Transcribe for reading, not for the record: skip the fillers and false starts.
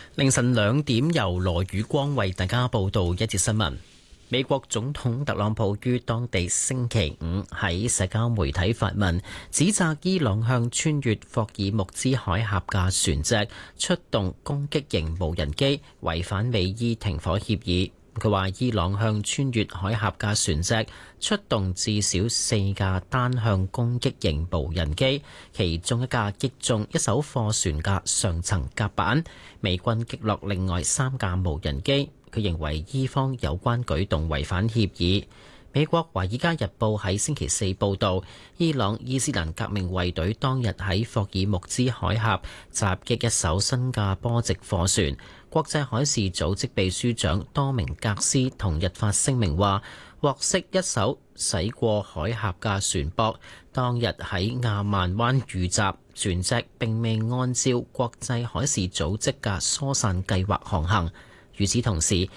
凌晨2點，由羅宇光為大家報道一節新聞。美國總統特朗普於當地星期五喺社交媒體發文，指責伊朗向穿越霍爾木茲海峽嘅船隻出動攻擊型無人機，違反美伊停火協議。佢話伊朗向穿越海峽嘅船隻出動至少4架單向攻擊型無人機，其中一架擊中一艘貨船嘅上層甲板，美軍擊落另外3架無人機。佢認為伊方有關舉動違反協議。美國《華爾街日報》喺星期四報導，伊朗伊斯蘭革命衛隊當日喺霍爾木茲海峽襲擊一艘新加坡籍貨船。國際海事組織秘書長多明格斯同日發聲明話，獲悉一艘駛過海峽嘅船舶當日喺亞曼灣遇襲，船隻並未按照國際海事組織嘅疏散計劃航行。與此同時，